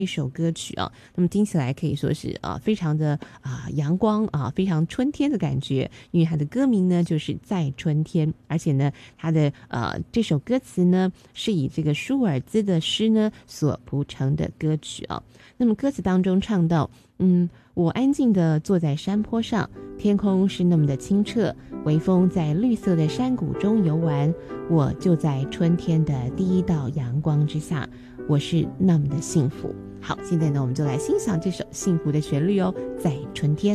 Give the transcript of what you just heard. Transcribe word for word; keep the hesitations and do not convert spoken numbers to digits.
一首歌曲啊，那么听起来可以说是啊非常的啊阳光啊，非常春天的感觉，因为它的歌名呢就是在春天，而且呢它的呃这首歌词呢是以这个舒尔兹的诗呢所谱成的歌曲啊。那么歌词当中唱到，嗯，我安静地坐在山坡上，天空是那么的清澈，微风在绿色的山谷中游玩，我就在春天的第一道阳光之下，我是那么的幸福。好，现在呢，我们就来欣赏这首幸福的旋律哦，在春天。